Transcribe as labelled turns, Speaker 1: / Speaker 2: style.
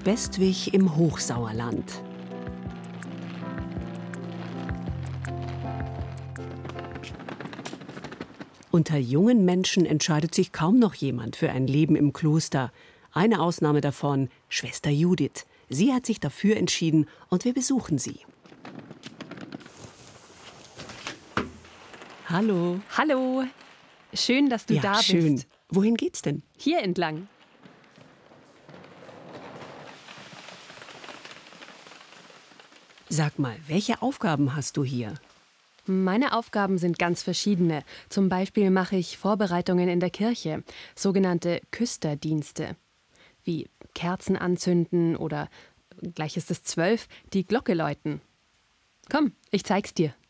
Speaker 1: Bestwig im Hochsauerland. Unter jungen Menschen entscheidet sich kaum noch jemand für ein Leben im Kloster. Eine Ausnahme davon, Schwester Judith. Sie hat sich dafür entschieden und wir besuchen sie. Hallo.
Speaker 2: Hallo. Schön, dass du da bist.
Speaker 1: Schön. Wohin geht's denn?
Speaker 2: Hier entlang.
Speaker 1: Sag mal, welche Aufgaben hast du hier?
Speaker 2: Meine Aufgaben sind ganz verschiedene. Zum Beispiel mache ich Vorbereitungen in der Kirche, sogenannte Küsterdienste, wie Kerzen anzünden oder, gleich ist es 12, die Glocke läuten. Komm, ich zeig's dir.